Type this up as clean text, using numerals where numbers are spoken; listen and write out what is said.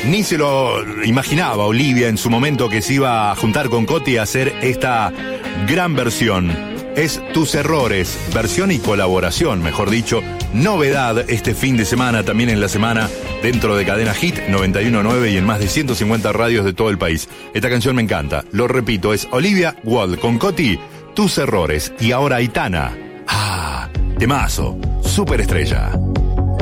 Ni se lo imaginaba Olivia en su momento que se iba a juntar con Coti a hacer esta gran versión. Es Tus Errores, versión y colaboración, mejor dicho, novedad este fin de semana, también en la semana, dentro de Cadena Hit 91.9 y en más de 150 radios de todo el país. Esta canción me encanta, lo repito, es Olivia Wilde con Coti, Tus Errores, y ahora Aitana. Temazo, superestrella.